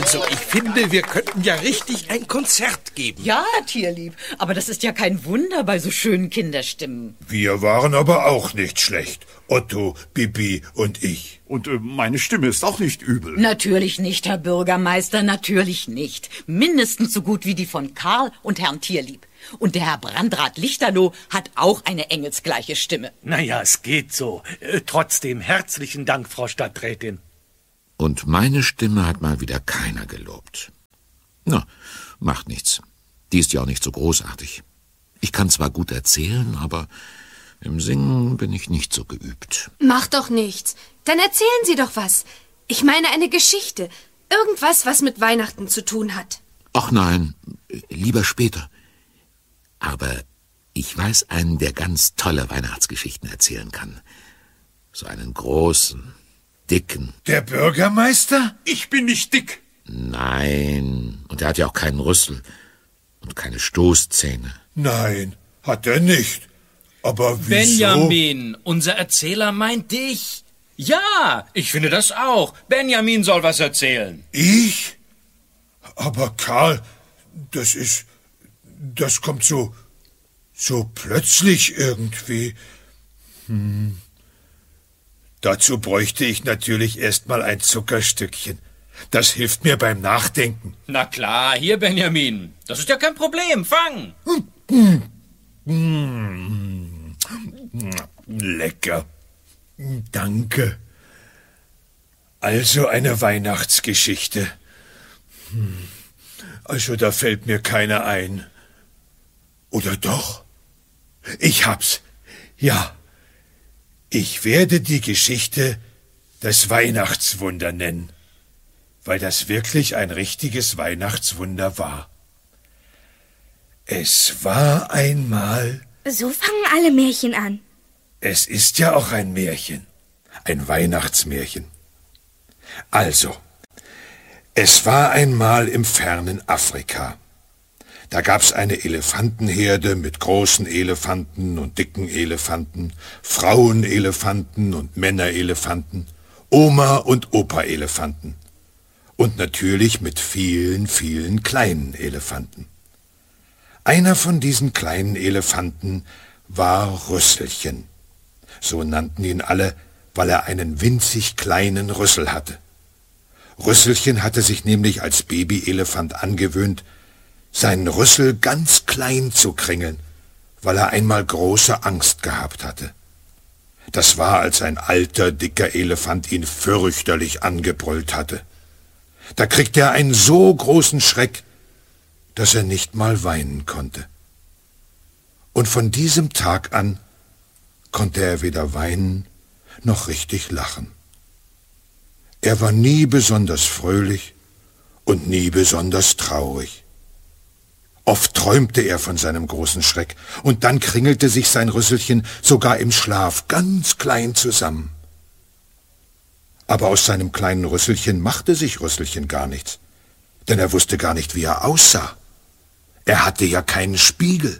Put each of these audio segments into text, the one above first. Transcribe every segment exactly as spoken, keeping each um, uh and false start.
Also, ich finde, wir könnten ja richtig ein Konzert geben. Ja, Tierlieb, aber das ist ja kein Wunder bei so schönen Kinderstimmen. Wir waren aber auch nicht schlecht. Otto, Bibi und ich. Und äh, meine Stimme ist auch nicht übel. Natürlich nicht, Herr Bürgermeister, natürlich nicht. Mindestens so gut wie die von Karl und Herrn Tierlieb. Und der Herr Brandrat Lichterloh hat auch eine engelsgleiche Stimme. Naja, es geht so. Äh, trotzdem herzlichen Dank, Frau Stadträtin. Und meine Stimme hat mal wieder keiner gelobt. Na, macht nichts. Die ist ja auch nicht so großartig. Ich kann zwar gut erzählen, aber im Singen bin ich nicht so geübt. Macht doch nichts. Dann erzählen Sie doch was. Ich meine eine Geschichte. Irgendwas, was mit Weihnachten zu tun hat. Ach nein, lieber später. Aber ich weiß einen, der ganz tolle Weihnachtsgeschichten erzählen kann. So einen großen, dicken. Der Bürgermeister? Ich bin nicht dick. Nein, und er hat ja auch keinen Rüssel und keine Stoßzähne. Nein, hat er nicht. Aber wieso? Benjamin, unser Erzähler meint dich. Ja, ich finde das auch. Benjamin soll was erzählen. Ich? Aber Karl, das ist... Das kommt so... so plötzlich irgendwie. Hm. Dazu bräuchte ich natürlich erst mal ein Zuckerstückchen. Das hilft mir beim Nachdenken. Na klar, hier, Benjamin. Das ist ja kein Problem. Fang. Lecker. Danke. Also eine Weihnachtsgeschichte. Also da fällt mir keine ein. Oder doch? Ich hab's. Ja. Ich werde die Geschichte das Weihnachtswunder nennen, weil das wirklich ein richtiges Weihnachtswunder war. Es war einmal... So fangen alle Märchen an. Es ist ja auch ein Märchen, ein Weihnachtsmärchen. Also, es war einmal im fernen Afrika. Da gab's eine Elefantenherde mit großen Elefanten und dicken Elefanten, Frauenelefanten und Männerelefanten, Oma- und Opa-Elefanten und natürlich mit vielen, vielen kleinen Elefanten. Einer von diesen kleinen Elefanten war Rüsselchen. So nannten ihn alle, weil er einen winzig kleinen Rüssel hatte. Rüsselchen hatte sich nämlich als Babyelefant angewöhnt, seinen Rüssel ganz klein zu kringeln, weil er einmal große Angst gehabt hatte. Das war, als ein alter, dicker Elefant ihn fürchterlich angebrüllt hatte. Da kriegte er einen so großen Schreck, dass er nicht mal weinen konnte. Und von diesem Tag an konnte er weder weinen noch richtig lachen. Er war nie besonders fröhlich und nie besonders traurig. Oft träumte er von seinem großen Schreck, und dann kringelte sich sein Rüsselchen sogar im Schlaf ganz klein zusammen. Aber aus seinem kleinen Rüsselchen machte sich Rüsselchen gar nichts, denn er wusste gar nicht, wie er aussah. Er hatte ja keinen Spiegel.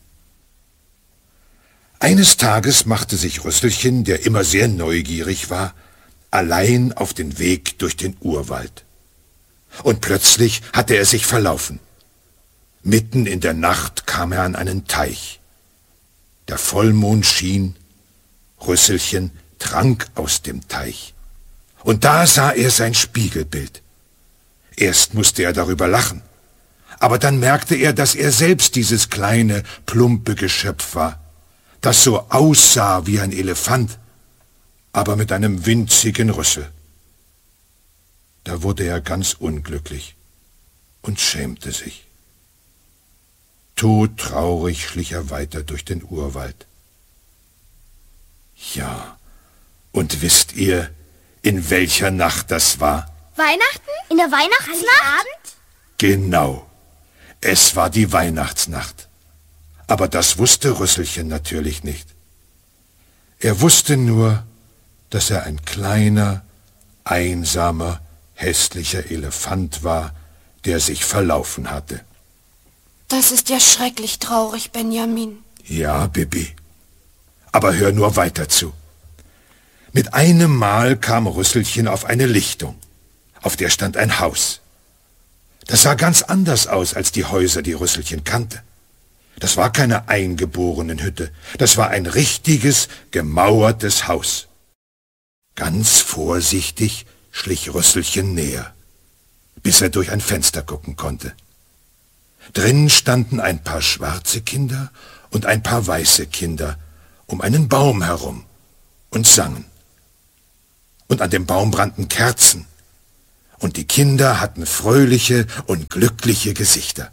Eines Tages machte sich Rüsselchen, der immer sehr neugierig war, allein auf den Weg durch den Urwald. Und plötzlich hatte er sich verlaufen. Mitten in der Nacht kam er an einen Teich. Der Vollmond schien, Rüsselchen trank aus dem Teich. Und da sah er sein Spiegelbild. Erst musste er darüber lachen, aber dann merkte er, dass er selbst dieses kleine, plumpe Geschöpf war, das so aussah wie ein Elefant, aber mit einem winzigen Rüssel. Da wurde er ganz unglücklich und schämte sich. Todtraurig schlich er weiter durch den Urwald. Ja, und wisst ihr, in welcher Nacht das war? Weihnachten? In der Weihnachtsnacht? Genau, es war die Weihnachtsnacht. Aber das wusste Rüsselchen natürlich nicht. Er wusste nur, dass er ein kleiner, einsamer, hässlicher Elefant war, der sich verlaufen hatte. Das ist ja schrecklich traurig, Benjamin. Ja, Bibi. Aber hör nur weiter zu. Mit einem Mal kam Rüsselchen auf eine Lichtung. Auf der stand ein Haus. Das sah ganz anders aus als die Häuser, die Rüsselchen kannte. Das war keine Eingeborenenhütte, das war ein richtiges, gemauertes Haus. Ganz vorsichtig schlich Rüsselchen näher, bis er durch ein Fenster gucken konnte. Drinnen standen ein paar schwarze Kinder und ein paar weiße Kinder um einen Baum herum und sangen. Und an dem Baum brannten Kerzen, und die Kinder hatten fröhliche und glückliche Gesichter.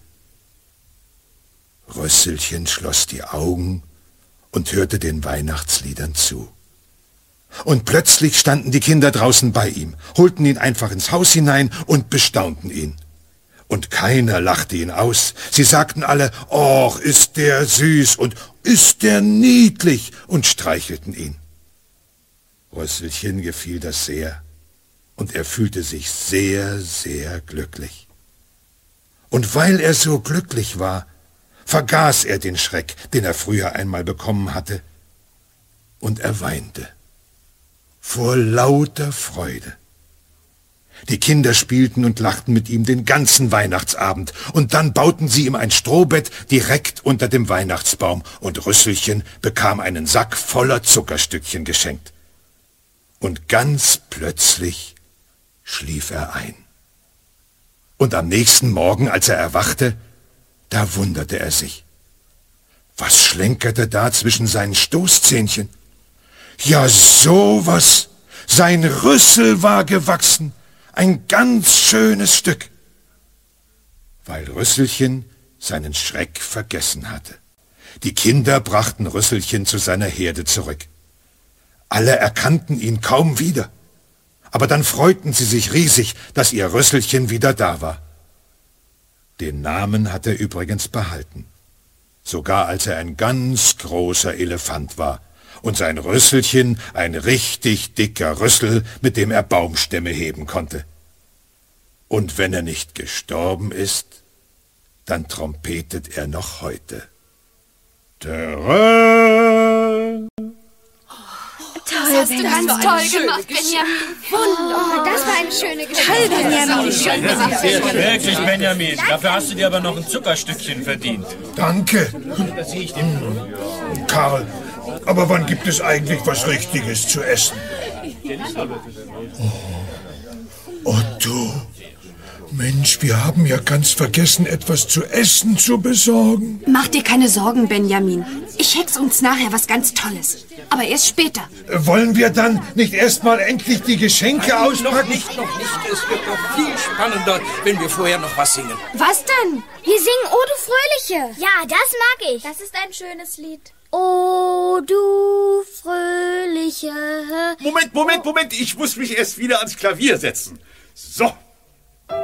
Rösselchen schloss die Augen und hörte den Weihnachtsliedern zu. Und plötzlich standen die Kinder draußen bei ihm, holten ihn einfach ins Haus hinein und bestaunten ihn. Und keiner lachte ihn aus. Sie sagten alle, »Och, ist der süß und ist der niedlich«, und streichelten ihn. Rösselchen gefiel das sehr, und er fühlte sich sehr, sehr glücklich. Und weil er so glücklich war, vergaß er den Schreck, den er früher einmal bekommen hatte, und er weinte vor lauter Freude. Die Kinder spielten und lachten mit ihm den ganzen Weihnachtsabend, und dann bauten sie ihm ein Strohbett direkt unter dem Weihnachtsbaum, und Rüsselchen bekam einen Sack voller Zuckerstückchen geschenkt. Und ganz plötzlich schlief er ein. Und am nächsten Morgen, als er erwachte, da wunderte er sich. Was schlenkerte da zwischen seinen Stoßzähnchen? Ja, sowas! Sein Rüssel war gewachsen, ein ganz schönes Stück. Weil Rüsselchen seinen Schreck vergessen hatte. Die Kinder brachten Rüsselchen zu seiner Herde zurück. Alle erkannten ihn kaum wieder, aber dann freuten sie sich riesig, dass ihr Rüsselchen wieder da war. Den Namen hat er übrigens behalten, sogar als er ein ganz großer Elefant war und sein Rüsselchen ein richtig dicker Rüssel, mit dem er Baumstämme heben konnte. Und wenn er nicht gestorben ist, dann trompetet er noch heute. Terrain! Das hast du ganz toll gemacht, Benjamin. Wunderbar. Das war eine schöne Geschichte. Toll, Benjamin. Schön gemacht, Benjamin. Wirklich, Benjamin. Dafür hast du dir aber noch ein Zuckerstückchen verdient. Danke. Karl, aber wann gibt es eigentlich was Richtiges zu essen? Oh, Otto. Mensch, wir haben ja ganz vergessen, etwas zu essen zu besorgen. Mach dir keine Sorgen, Benjamin. Ich hex uns nachher was ganz Tolles. Aber erst später. Wollen wir dann nicht erst mal endlich die Geschenke Nein, auspacken? Noch nicht, noch nicht. Es wird doch viel spannender, wenn wir vorher noch was singen. Was denn? Wir singen O du Fröhliche. Ja, das mag ich. Das ist ein schönes Lied. O du Fröhliche. Moment, Moment, Moment. Ich muss mich erst wieder ans Klavier setzen. So.